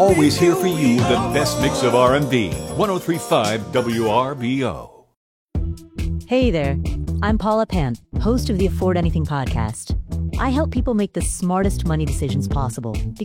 Always here for you with the best mix of R&B. 103.5 WRBO. Hey there, I'm Paula Pant, host of the Afford Anything podcast. I help people make the smartest money decisions possible